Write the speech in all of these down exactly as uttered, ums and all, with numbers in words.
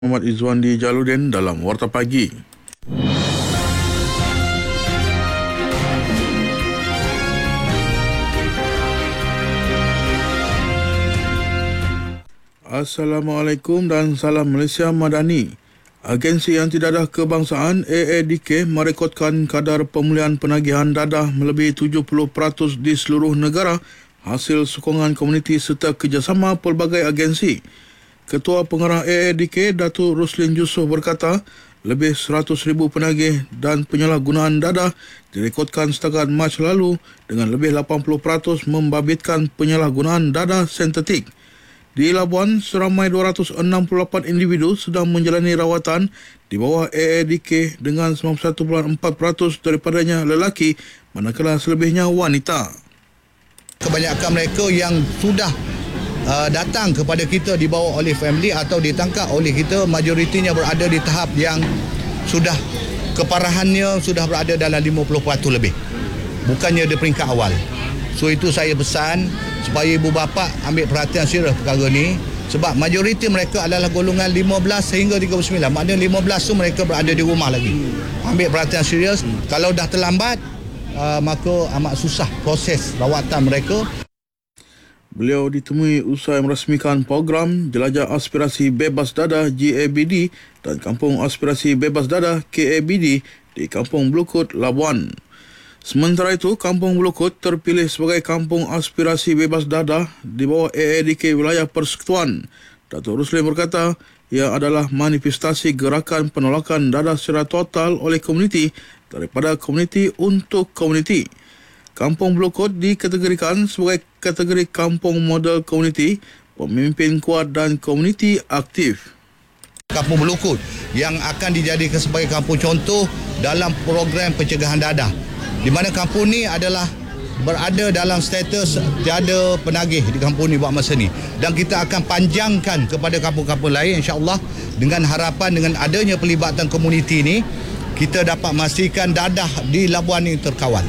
Muhammad Izwandi Jaludin dalam Warta Pagi. Assalamualaikum dan salam Malaysia Madani. Agensi yang tidak ada kebangsaan A A D K merekodkan kadar pemulihan penagihan dadah melebihi tujuh puluh peratus di seluruh negara hasil sokongan komuniti serta kerjasama pelbagai agensi. Ketua Pengarah A A D K, Datuk Roslin Yusof berkata, lebih seratus ribu penagih dan penyalahgunaan dadah direkodkan setakat Mac lalu dengan lebih lapan puluh peratus membabitkan penyalahgunaan dadah sintetik. Di Labuan, seramai dua ratus enam puluh lapan individu sedang menjalani rawatan di bawah A A D K dengan sembilan puluh satu perpuluhan empat peratus daripadanya lelaki, manakala selebihnya wanita. Kebanyakan mereka yang sudah uh, datang kepada kita dibawa oleh family atau ditangkap oleh kita, majoritinya berada di tahap yang sudah keparahannya sudah berada dalam lima puluh peratus lebih. Bukannya di peringkat awal. So itu saya pesan supaya ibu bapa ambil perhatian serius perkara ni, sebab majoriti mereka adalah golongan lima belas sehingga tiga puluh sembilan. Maknanya lima belas tu mereka berada di rumah lagi. Ambil perhatian serius. Kalau dah terlambat, uh, maka amat susah proses rawatan mereka. Beliau ditemui usai merasmikan program Jelajah Aspirasi Bebas Dadah G A B D dan Kampung Aspirasi Bebas Dadah K A B D di Kampung Belukut, Labuan. Sementara itu, Kampung Belukut terpilih sebagai Kampung Aspirasi Bebas Dadah di bawah A A D K Wilayah Persekutuan. Datuk Ruslim berkata, ia adalah manifestasi gerakan penolakan dadah secara total oleh komuniti daripada komuniti untuk komuniti. Kampung Belukut dikategorikan sebagai kategori kampung model komuniti, pemimpin kuat dan komuniti aktif. Kampung Belukut yang akan dijadikan sebagai kampung contoh dalam program pencegahan dadah, di mana kampung ni adalah berada dalam status tiada penagih di kampung ni buat masa ni. Dan kita akan panjangkan kepada kampung-kampung lain, insya-Allah, dengan harapan dengan adanya pelibatan komuniti ni, kita dapat memastikan dadah di Labuan ni terkawal.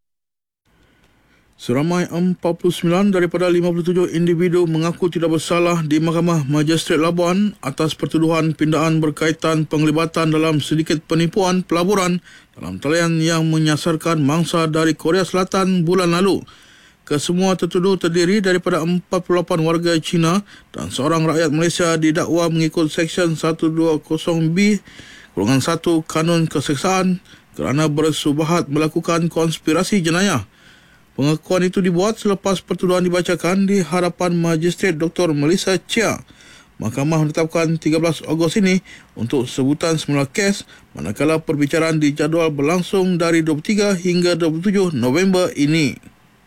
Seramai empat puluh sembilan daripada lima puluh tujuh individu mengaku tidak bersalah di Mahkamah Magistrate Labuan atas pertuduhan pindaan berkaitan penglibatan dalam sedikit penipuan pelaburan dalam talian yang menyasarkan mangsa dari Korea Selatan bulan lalu. Kesemua tertuduh terdiri daripada empat puluh lapan warga Cina dan seorang rakyat Malaysia didakwa mengikut Seksyen seratus dua puluh B Golongan satu Kanun Keseksaan kerana bersubahat melakukan konspirasi jenayah. Pengakuan itu dibuat selepas pertuduhan dibacakan di hadapan Magistrate Doktor Melissa Chia. Mahkamah menetapkan tiga belas Ogos ini untuk sebutan semula kes, manakala perbicaraan dijadual berlangsung dari dua puluh tiga hingga dua puluh tujuh November ini.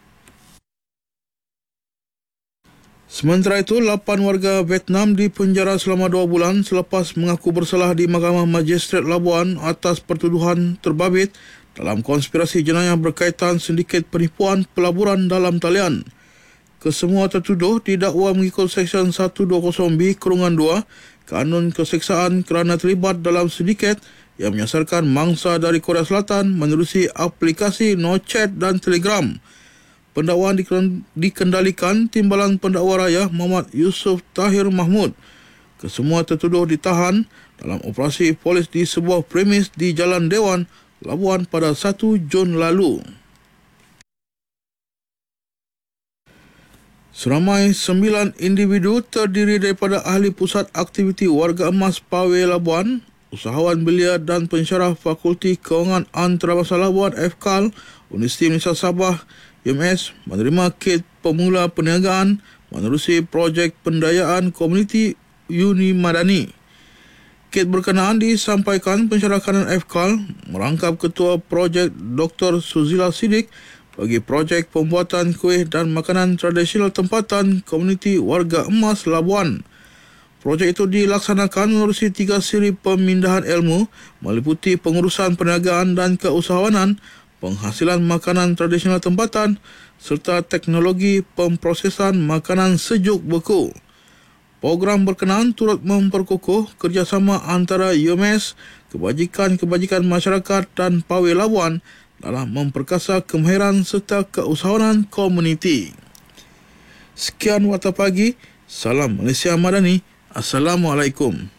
Sementara itu, lapan warga Vietnam dipenjara selama dua bulan selepas mengaku bersalah di Mahkamah Magistrate Labuan atas pertuduhan terbabit dalam konspirasi jenayah berkaitan sindiket penipuan pelaburan dalam talian. Kesemua tertuduh didakwa mengikut Seksyen seratus dua puluh B Kurungan dua Kanun Keseksaan kerana terlibat dalam sindiket yang menyasarkan mangsa dari Korea Selatan menerusi aplikasi NoChat dan Telegram. Pendakwaan dikendalikan Timbalan Pendakwa Raya Muhammad Yusof Tahir Mahmud. Kesemua tertuduh ditahan dalam operasi polis di sebuah premis di Jalan Dewan, Labuan pada satu Jun lalu. Seramai sembilan individu terdiri daripada ahli Pusat Aktiviti Warga Emas Pawai Labuan, usahawan belia dan pensyarah Fakulti Kewangan Antarabangsa Labuan F K A L, Universiti Malaysia Sabah U M S menerima kit pemula perniagaan menerusi projek pendayaan komuniti Uni Madani. Kit berkenaan disampaikan pensyarah kanan F K A L merangkap Ketua Projek Doktor Suzila Siddiq bagi projek pembuatan kuih dan makanan tradisional tempatan komuniti warga emas Labuan. Projek itu dilaksanakan menerusi tiga siri pemindahan ilmu meliputi pengurusan perniagaan dan keusahawanan, penghasilan makanan tradisional tempatan serta teknologi pemprosesan makanan sejuk beku. Program berkenaan turut memperkukuh kerjasama antara U M S, kebajikan-kebajikan masyarakat dan Pawai Labuan dalam memperkasa kemahiran serta keusahawanan komuniti. Sekian Warta Pagi. Salam Malaysia Madani. Assalamualaikum.